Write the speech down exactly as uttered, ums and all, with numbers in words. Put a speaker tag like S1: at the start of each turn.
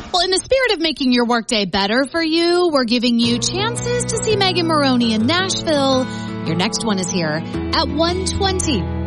S1: Well, in the spirit of making your workday better for you, we're giving you chances to see Megan Moroney in Nashville. Your next one is here at one twenty.